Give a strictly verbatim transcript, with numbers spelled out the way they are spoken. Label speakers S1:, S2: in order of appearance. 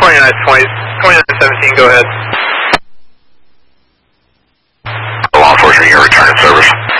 S1: twenty-nine twenty, twenty-nine seventeen, go ahead.
S2: Law enforcement, you're returning service.